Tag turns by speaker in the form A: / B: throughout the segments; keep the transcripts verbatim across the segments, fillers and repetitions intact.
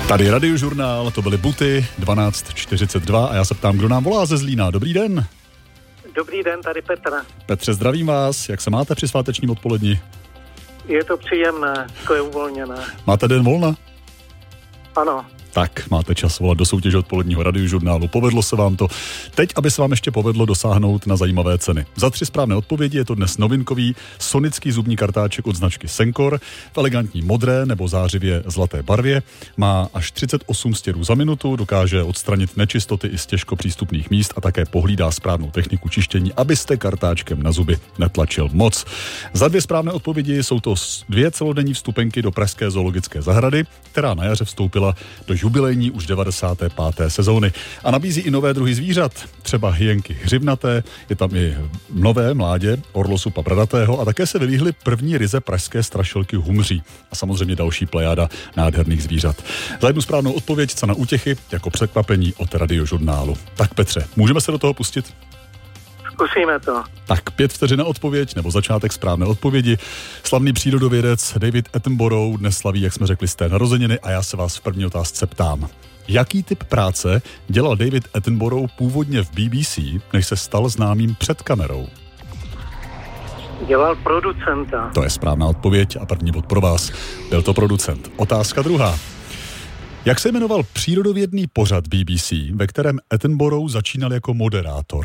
A: Tady Radiožurnál, to byly Buty, dvanáct čtyřicet dva a já se ptám, kdo nám volá ze Zlína. Dobrý den.
B: Dobrý den, tady Petr.
A: Petře, zdravím vás. Jak se máte při svátečním odpoledni?
B: Je to příjemné, to je uvolněné.
A: Máte den volna?
B: Ano.
A: Tak, máte čas volat do soutěže odpoledního Radiožurnálu. Povedlo se vám to. Teď, aby se vám ještě povedlo dosáhnout na zajímavé ceny. Za tři správné odpovědi je to dnes novinkový sonický zubní kartáček od značky Sencor v elegantní modré nebo zářivě zlaté barvě. Má až třicet osm stěrů za minutu, dokáže odstranit nečistoty i z těžko přístupných míst a také pohlídá správnou techniku čištění, abyste kartáčkem na zuby netlačil moc. Za dvě správné odpovědi jsou to dvě celodenní vstupenky do pražské zoologické zahrady, která na jaře vstoupila do jubilejní už devadesáté páté sezóny a nabízí i nové druhy zvířat, třeba hyenky hřivnaté, je tam i nové mládě orlosupa bradatého a také se vylíhly první ryze pražské strašilky humří a samozřejmě další plejáda nádherných zvířat. Za jednu správnou odpověď cena útěchy jako překvapení od Radiožurnálu. Tak Petře, můžeme se do toho pustit?
B: Zkusíme to.
A: Tak pět vteřin na odpověď, nebo začátek správné odpovědi. Slavný přírodovědec David Attenborough dnes slaví, jak jsme řekli, sté narozeniny a já se vás v první otázce ptám. Jaký typ práce dělal David Attenborough původně v B B C, než se stal známým před kamerou?
B: Dělal producenta.
A: To je správná odpověď a první bod pro vás. Byl to producent. Otázka druhá. Jak se jmenoval přírodovědný pořad B B C, ve kterém Attenborough začínal jako moderátor?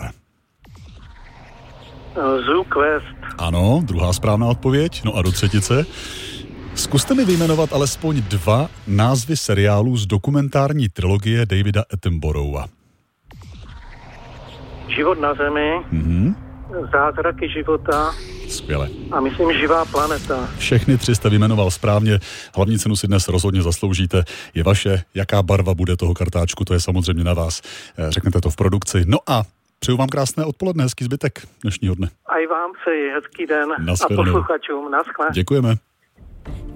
B: Zoo Quest.
A: Ano, druhá správná odpověď. No a do třetice. Zkuste mi vyjmenovat alespoň dva názvy seriálů z dokumentární trilogie Davida Attenborougha.
B: Život na Zemi,
A: Mhm.
B: Zázraky života
A: Skvěle.
B: a myslím Živá planeta.
A: Všechny tři jste vyjmenoval správně. Hlavní cenu si dnes rozhodně zasloužíte. Je vaše. Jaká barva bude toho kartáčku, to je samozřejmě na vás. Řeknete to v produkci. No a přeju vám krásné odpoledne, hezký zbytek dnešního dne.
B: A i vám přeji hezký den a
A: Nashledanou.
B: posluchačům. Naschle.
A: Děkujeme.